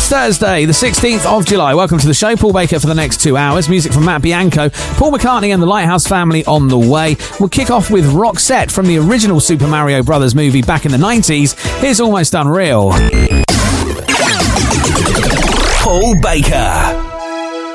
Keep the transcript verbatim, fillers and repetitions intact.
It's Thursday, the sixteenth of July. Welcome to the show. Paul Baker for the next two hours. Music from Matt Bianco, Paul McCartney and the Lighthouse Family on the way. We'll kick off with Roxette from the original Super Mario Brothers movie back in the nineties. Here's Almost Unreal. Paul Baker.